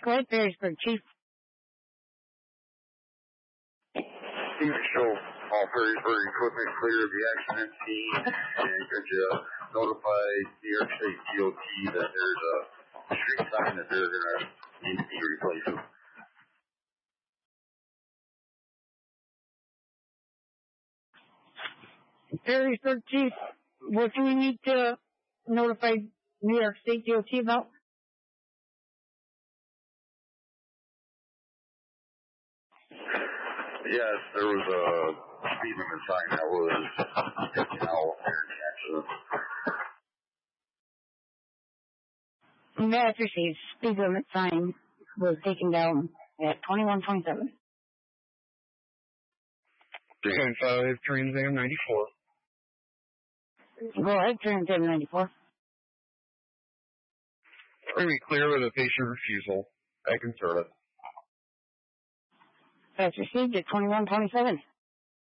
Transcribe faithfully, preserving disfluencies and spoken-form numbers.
Go ahead, Perrysburg, Chief. Can you show all Perrysburg equipment clear of the accident scene, and could you notify New York State D O T that there's a street sign that they're going to need to be replaced? Perrysburg, Chief, what do we need to notify New York State D O T about? Yes, there was a speed limit sign that was taken out during the accident. Mattresses speed limit sign was taken down at twenty-one twenty-seven. ten five, Trans Am ninety-four. Go ahead, Trans Am ninety-four. Are we clear with a patient refusal? I can serve it. That's received at twenty-one twenty-seven.